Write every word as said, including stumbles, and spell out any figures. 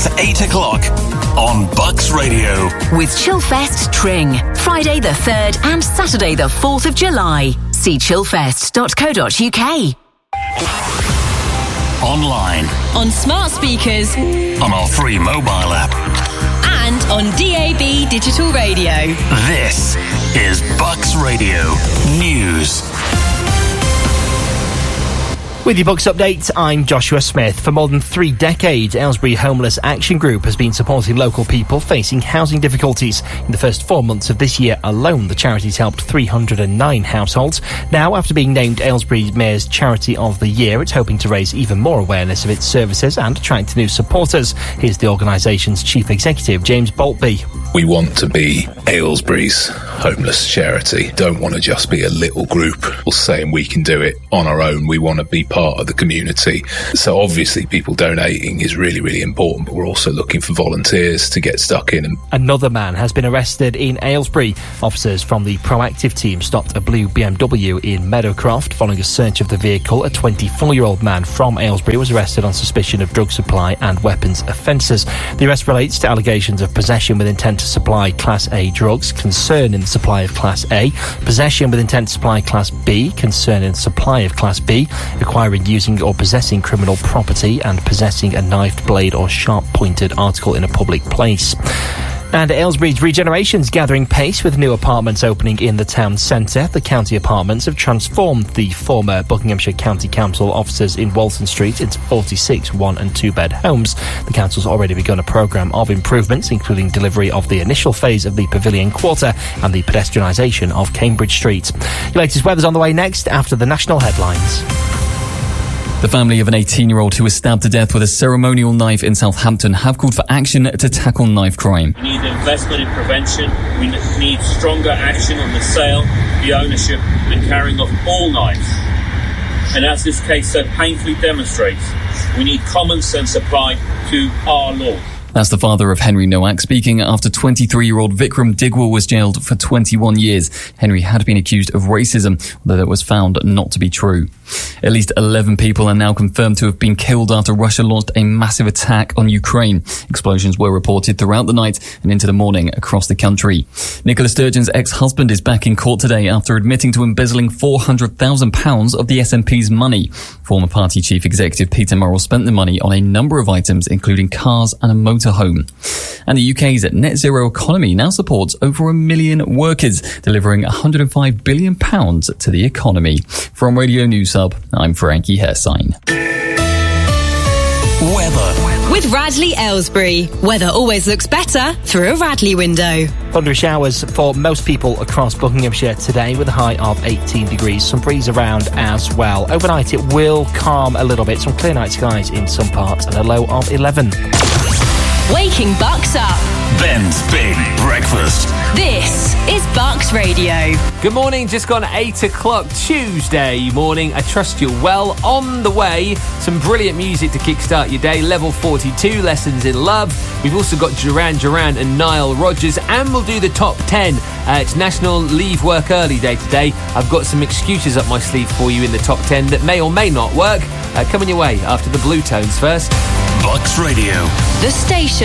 With eight o'clock on Bucks Radio. With Chillfest Tring, Friday the third and Saturday the fourth of July. See chillfest dot co dot uk. Online. On smart speakers. On our free mobile app. And on D A B digital radio. This is Bucks Radio News. With your Bucks update, I'm Joshua Smith. For more than three decades, Aylesbury Homeless Action Group has been supporting local people facing housing difficulties. In the first four months of this year alone, the charity's helped three hundred nine households. Now, after being named Aylesbury Mayor's Charity of the Year, it's hoping to raise even more awareness of its services and attract new supporters. Here's the organisation's Chief Executive, James Boltby. We want to be Aylesbury's homeless charity. Don't want to just be a little group saying we can do it on our own. We want to be part of the community. So obviously people donating is really, really important, but we're also looking for volunteers to get stuck in. Another man has been arrested in Aylesbury. Officers from the Proactive team stopped a blue B M W in Meadowcroft following a search of the vehicle. A twenty-four-year-old man from Aylesbury was arrested on suspicion of drug supply and weapons offences. The arrest relates to allegations of possession with intent to supply Class A drugs, concern in the supply of Class A, possession with intent to supply Class B, concern in the supply of Class B, acquiring, using or possessing criminal property, and possessing a knifed blade or sharp-pointed article in a public place. And Aylesbury's regeneration's gathering pace with new apartments opening in the town centre. The county apartments have transformed the former Buckinghamshire County Council offices in Walton Street into forty-six one and two bed homes. The council's already begun a programme of improvements, including delivery of the initial phase of the Pavilion Quarter and the pedestrianisation of Cambridge Street. Your latest weather's on the way next after the national headlines. The family of an eighteen-year-old who was stabbed to death with a ceremonial knife in Southampton have called for action to tackle knife crime. We need investment in prevention. We need stronger action on the sale, the ownership and carrying of all knives. And as this case so painfully demonstrates, we need common sense applied to our law. That's the father of Henry Nowak speaking after twenty-three-year-old Vikram Digwal was jailed for twenty-one years. Henry had been accused of racism, although that was found not to be true. At least eleven people are now confirmed to have been killed after Russia launched a massive attack on Ukraine. Explosions were reported throughout the night and into the morning across the country. Nicola Sturgeon's ex-husband is back in court today after admitting to embezzling four hundred thousand pounds of the S N P's money. Former party chief executive Peter Murrell spent the money on a number of items, including cars and a motor home. And the U K's net zero economy now supports over a million workers, delivering one hundred five billion pounds to the economy. From Radio News Hub, I'm Frankie Hersign. Weather. With Radley Aylesbury. Weather always looks better through a Radley window. Thundery showers for most people across Buckinghamshire today with a high of eighteen degrees. Some breeze around as well. Overnight it will calm a little bit. Some clear night skies in some parts and a low of eleven. Waking Bucks up. Ben's Big Breakfast. This is Bucks Radio. Good morning, just gone eight o'clock Tuesday morning. I trust you're well. On the way, some brilliant music to kickstart your day. Level forty-two, Lessons in Love. We've also got Duran Duran and Nile Rodgers, and we'll do the top ten. Uh, it's National Leave Work Early Day today. I've got some excuses up my sleeve for you in the top ten that may or may not work. Uh, coming your way after the Blue Tones first. Bucks Radio. The station